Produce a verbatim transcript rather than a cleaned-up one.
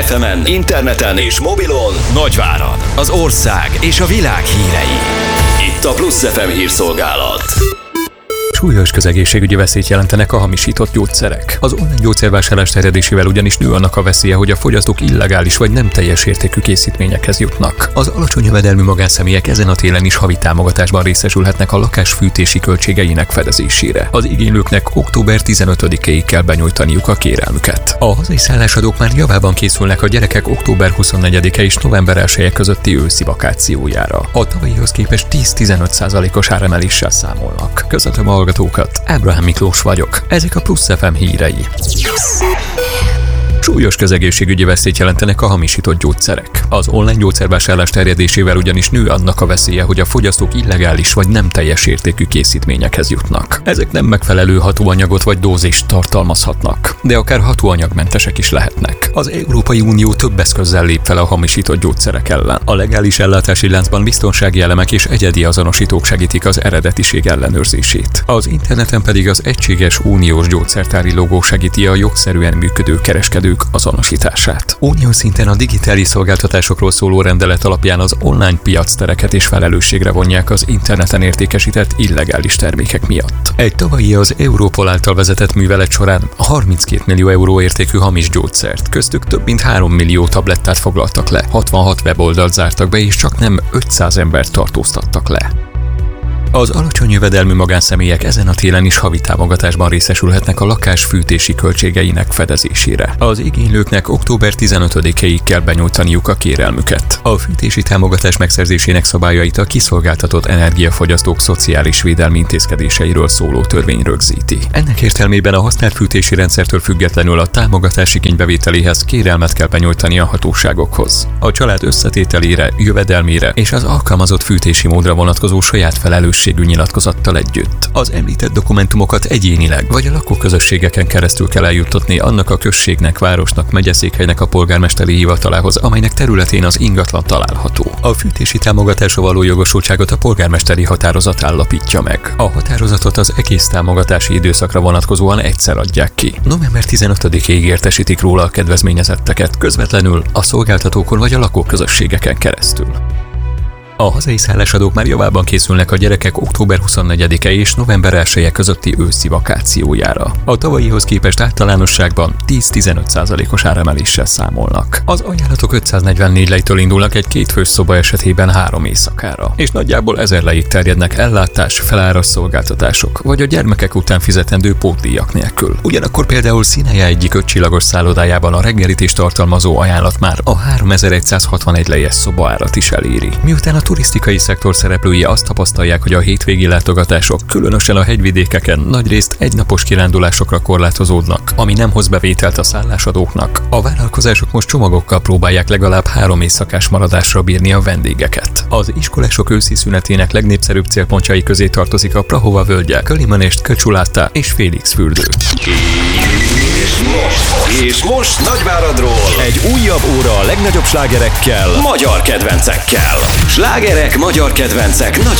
ef emen, interneten és mobilon Nagyvárad, az ország és a világ hírei. Itt a Plusz ef em hírszolgálat. Súlyos közegészségügyi veszélyt jelentenek a hamisított gyógyszerek. Az online gyógyszervásárlás terjedésével ugyanis nő annak a veszélye, hogy a fogyasztók illegális vagy nem teljes értékű készítményekhez jutnak. Az alacsony jövedelmű magánszemélyek ezen a télen is havi támogatásban részesülhetnek a lakás fűtési költségeinek fedezésére. Az igénylőknek október tizenötödikéig kell benyújtaniuk a kérelmüket. A hazai szállásadók már javában készülnek a gyerekek október huszonnegyedike és november elseje közötti őszi vakációjára. A tavalyihoz képest tíz-tizenöt százalékos áremeléssel számolnak. Köszöntöm a hallgatókat, Ábrahám Miklós vagyok. Ezek a Plusz ef em hírei. Súlyos közegészségügyi veszélyt jelentenek a hamisított gyógyszerek. Az online gyógyszervásárlás terjedésével ugyanis nő annak a veszélye, hogy a fogyasztók illegális vagy nem teljes értékű készítményekhez jutnak. Ezek nem megfelelő hatóanyagot vagy dózist tartalmazhatnak, de akár hatóanyagmentesek is lehetnek. Az Európai Unió több eszközzel lép fel a hamisított gyógyszerek ellen. A legális ellátási láncban biztonsági elemek és egyedi azonosítók segítik az eredetiség ellenőrzését. Az interneten pedig az egységes uniós gyógyszertári logó segíti a jogszerűen működő kereskedők azonosítását. Uniós szinten a digitális szolgáltatásokról szóló rendelet alapján az online piactereket és felelősségre vonják az interneten értékesített illegális termékek miatt. Egy tavalyi az Europol által vezetett művelet során harminckét millió euró értékű hamis gyógyszert, köztük több mint három millió tablettát foglaltak le, hatvanhat weboldalt zártak be és csak nem ötszáz embert tartóztattak le. Az alacsony jövedelmű magánszemélyek ezen a télen is havi támogatásban részesülhetnek a lakás fűtési költségeinek fedezésére. Az igénylőknek október tizenötödikéig kell benyújtaniuk a kérelmüket. A fűtési támogatás megszerzésének szabályait a kiszolgáltatott energiafogyasztók szociális védelmi intézkedéseiről szóló törvény rögzíti. Ennek értelmében a használt fűtési rendszertől függetlenül a támogatás igénybevételéhez kérelmet kell benyújtani a hatóságokhoz. A család összetételére, jövedelmére és az alkalmazott fűtési módra vonatkozó saját felelősségű nyilatkozattal együtt. Az említett dokumentumokat egyénileg vagy a lakóközösségeken keresztül kell eljuttatni annak a községnek, városnak, megyeszékhelynek a polgármesteri hivatalához, amelynek területén az ingatlan található. A fűtési támogatásra való jogosultságot a polgármesteri határozat állapítja meg. A határozatot az egész támogatási időszakra vonatkozóan egyszer adják ki. november tizenötödikéig értesítik róla a kedvezményezetteket közvetlenül a szolgáltatókon vagy a lakóközösségeken keresztül. A hazai szállásadók már javában készülnek a gyerekek október huszonnegyedike és november elseje közötti őszi vakációjára. A tavalyihoz képest általánosságban tíz-tizenöt százalékos áremeléssel számolnak. Az ajánlatok ötszáznegyvennégy lejtől indulnak egy kétfős szoba esetében három éjszakára, és nagyjából ezer lejig terjednek ellátás, feláras szolgáltatások, vagy a gyermekek után fizetendő pótdíjak nélkül. Ugyanakkor például Színeje egyik ötcsillagos szállodájában a reggelitést tartalmazó ajánlat már a háromezer-százhatvanegy lejes szobaárat is eléri. Miután a turisztikai szektor szereplői azt tapasztalják, hogy a hétvégi látogatások, különösen a hegyvidékeken nagyrészt egynapos kirándulásokra korlátozódnak, ami nem hoz bevételt a szállásadóknak. A vállalkozások most csomagokkal próbálják legalább három éjszakás maradásra bírni a vendégeket. Az iskolások őszi szünetének legnépszerűbb célpontjai közé tartozik a Prahova völgye, Kölimanest, Köcsuláta és Félix fürdő. És most, és most Nagyváradról egy újabb óra a legnagyobb slágerekkel, magyar kedvencekkel. Slágerek, magyar kedvencek Nagyváradról.